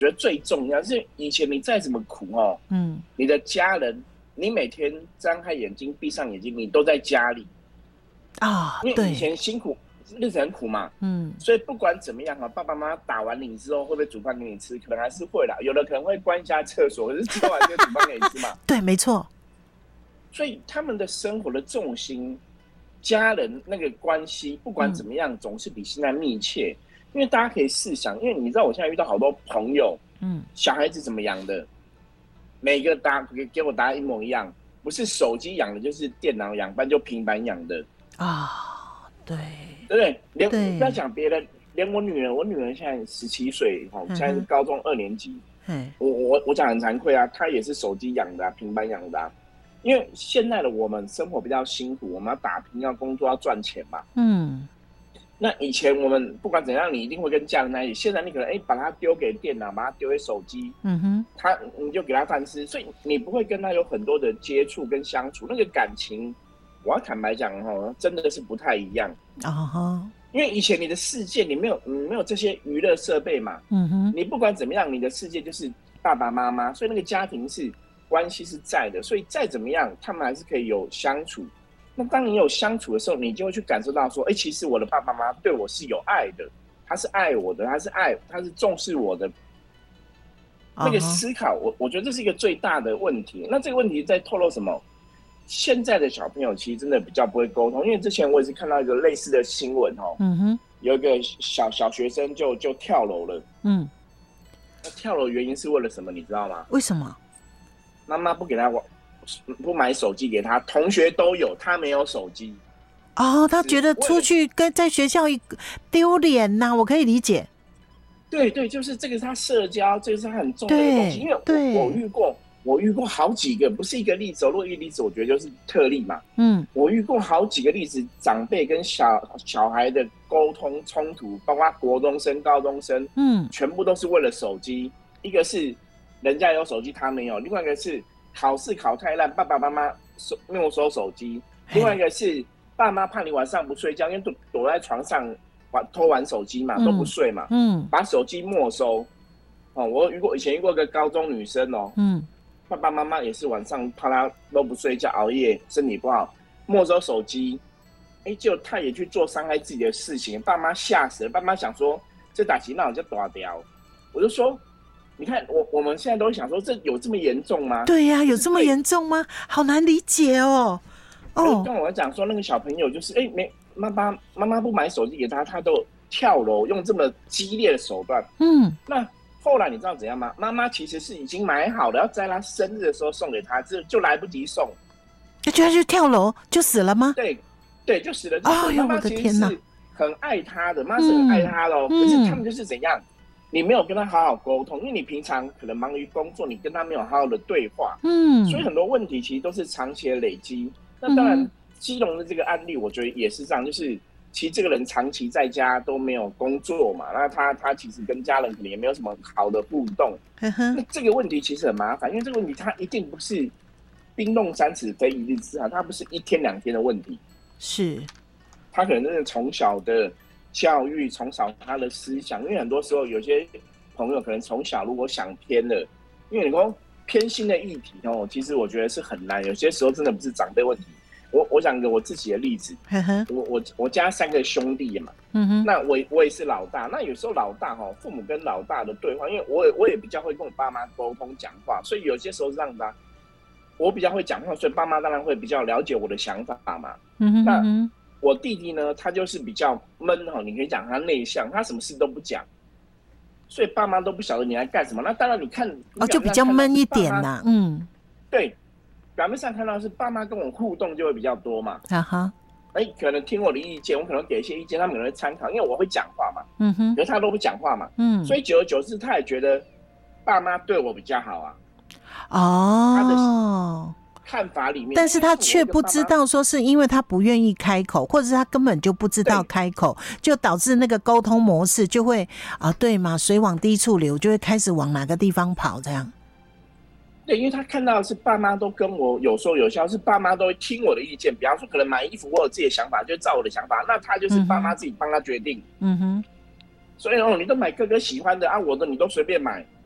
得最重要是以前你再怎么苦你的家人，你每天张开眼睛闭上眼睛，你都在家里啊， 因为以前辛苦日子很苦嘛，所以不管怎么样爸爸妈妈打完你之后会不会煮饭给你吃，可能还是会啦，有的可能会关一下厕所，可是吃完就煮饭给你吃嘛。 对，没错。 所以他们的生活的重心，家人那个关系，不管怎么样，总是比现在密切。因为大家可以试想，因为你知道我现在遇到好多朋友，小孩子怎么养的，每个给我答案一模一样，不是手机养的，就是电脑养，不然就平板养的啊。对， 对不对？不要讲别人，连我女儿现在17岁，现在是高中2年级。我讲很惭愧啊，她也是手机养的平板养的因为现在的我们生活比较辛苦，我们要打拼，要工作，要赚钱嘛。那以前我们不管怎样，你一定会跟家人在一起。现在你可能把它丢给电脑，把它丢给手机，你就给他饭吃，所以你不会跟他有很多的接触跟相处，那个感情，我要坦白讲真的是不太一样因为以前你的世界你没有这些娱乐设备嘛，你不管怎么样，你的世界就是爸爸妈妈，所以那个家庭是关系是在的，所以再怎么样，他们还是可以有相处。那当你有相处的时候，你就会去感受到说，其实我的爸爸妈妈对我是有爱的，他是爱我的，他是重视我的。那个思考，我觉得这是一个最大的问题。那这个问题在透露什么？现在的小朋友其实真的比较不会沟通，因为之前我也是看到一个类似的新闻有一个小学生就跳楼了。那跳楼原因是为了什么？你知道吗？ 为什么？ 妈妈不给他不买手机给他，同学都有，他没有手机。 他觉得出去在学校丢脸呐，我可以理解。 对，就是这个是他社交，这个是他很重要的东西。因为我遇过好几个，不是一个例子，如果一个例子，我觉得就是特例嘛。我遇过好几个例子，长辈跟小孩的沟通冲突，包括国中生、高中生，全部都是为了手机。一个是人家有手机，他没有；另外一个是考试考太烂，爸爸妈妈没有收手机；另外一个是爸妈怕你晚上不睡觉，因为躲在床上偷玩手机嘛，都不睡嘛，把手机没收。我以前遇过一个高中女生爸爸妈妈也是晚上怕她都不睡觉，熬夜身体不好，没收手机。结果她也去做伤害自己的事情，爸妈吓死了。爸妈想说这打击那我就大掉，我就说。你看，我们现在都想说，这有这么严重吗？ 对呀，有这么严重吗？好难理解哦。 跟我讲说，那个小朋友就是，妈妈不买手机给他，他都跳楼，用这么激烈的手段。那后来你知道怎样吗？妈妈其实是已经买好了，要在他生日的时候送给他，就来不及送， 就他就跳楼就死了吗？ 对，就死了。 妈妈其实是很爱他的，妈是很爱他的可是他们就是怎样？你没有跟他好好沟通，因为你平常可能忙于工作，你跟他没有好好的对话，所以很多问题其实都是长期的累积。那当然，基隆的这个案例，我觉得也是这样，就是其实这个人长期在家都没有工作嘛，那他其实跟家人可能也没有什么好的互动。那这个问题其实很麻烦，因为这个问题它一定不是冰冻三尺非一日之寒，它不是1天2天的问题， 是他可能真的从小的教育，从小他的思想，因为很多时候有些朋友可能从小如果想偏了，因为你说偏心的议题其实我觉得是很难，有些时候真的不是长辈问题。我讲个我自己的例子，我家3个兄弟嘛，那我也是老大，那有时候老大父母跟老大的对话，因为我也比较会跟我爸妈沟通讲话，所以有些时候是让他我比较会讲话，所以爸妈当然会比较了解我的想法嘛。那我弟弟呢，他就是比较闷你可以讲他内向，他什么事都不讲，所以爸妈都不晓得你来干什么。那当然你看就比较闷一点啦。 对，表面上看到是爸妈跟我互动就会比较多嘛。可能听我的意见，我可能给一些意见，他们可能会参考，因为我会讲话嘛。可是他都不讲话嘛。所以久而久之，他也觉得爸妈对我比较好啊。他的看法里面， 但是他却不知道说是因为他不愿意开口，或者是他根本就不知道开口，就导致那个沟通模式就会对嘛，水往低处流，就会开始往哪个地方跑这样。 对，因为他看到的是爸妈都跟我有说有笑，是爸妈都会听我的意见，比方说可能买衣服我有自己的想法，就照我的想法，那他就是爸妈自己帮他决定。所以你都买哥哥喜欢的我的你都随便买，